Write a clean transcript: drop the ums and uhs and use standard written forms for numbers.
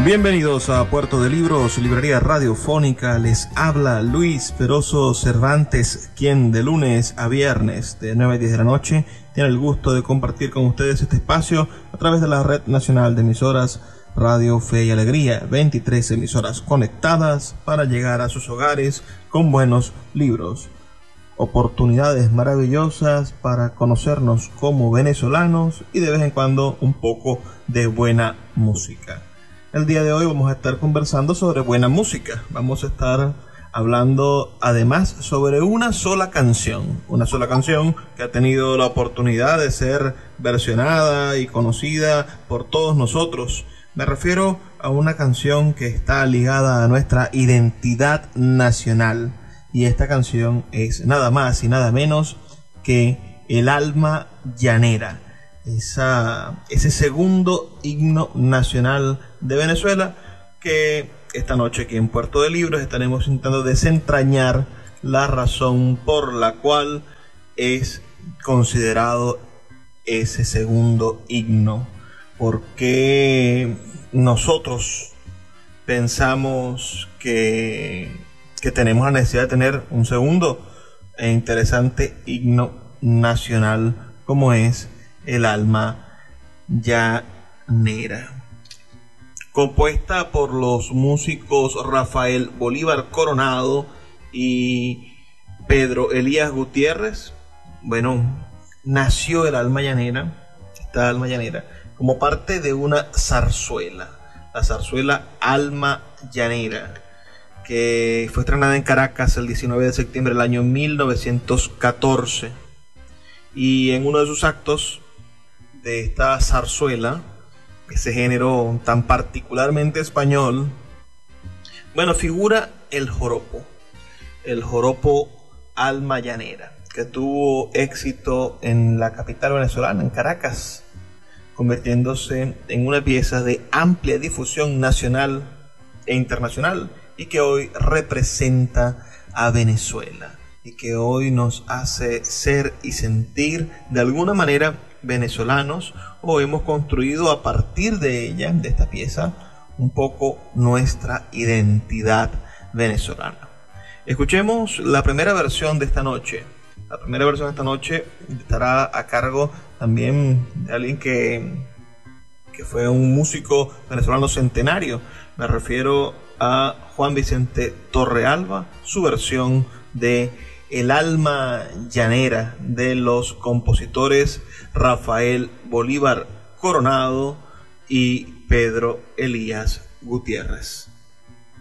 Bienvenidos a Puerto de Libros, librería radiofónica. Les habla Luis Peroso Cervantes, quien de lunes a viernes de 9 a 10 de la noche tiene el gusto de compartir con ustedes este espacio a través de la Red Nacional de Emisoras Radio Fe y Alegría. 23 emisoras conectadas para llegar a sus hogares con buenos libros. Oportunidades maravillosas para conocernos como venezolanos y de vez en cuando un poco de buena música. El día de hoy vamos a estar conversando sobre buena música. Vamos a estar hablando además sobre una sola canción que ha tenido la oportunidad de ser versionada y conocida por todos nosotros. Me refiero a una canción que está ligada a nuestra identidad nacional. Y esta canción es nada más y nada menos que El Alma Llanera. Ese segundo himno nacional de Venezuela, que esta noche aquí en Puerto de Libros estaremos intentando desentrañar la razón por la cual es considerado ese segundo himno. Porque nosotros pensamos que tenemos la necesidad de tener un segundo e interesante himno nacional como es El Alma Llanera, compuesta por los músicos Rafael Bolívar Coronado y Pedro Elías Gutiérrez. Bueno, nació el Alma Llanera, esta Alma Llanera, como parte de una zarzuela, la zarzuela Alma Llanera, que fue estrenada en Caracas el 19 de septiembre del año 1914. Y en uno de sus actos de esta zarzuela, ese género tan particularmente español, bueno, figura el joropo Alma Llanera, que tuvo éxito en la capital venezolana, en Caracas, convirtiéndose en una pieza de amplia difusión nacional e internacional, y que hoy representa a Venezuela y que hoy nos hace ser y sentir de alguna manera venezolanos, o hemos construido a partir de ella, de esta pieza, un poco nuestra identidad venezolana. Escuchemos la primera versión de esta noche. La primera versión de esta noche estará a cargo también de alguien que fue un músico venezolano centenario. Me refiero a Juan Vicente Torrealba, su versión de El Alma Llanera de los compositores Rafael Bolívar Coronado y Pedro Elías Gutiérrez.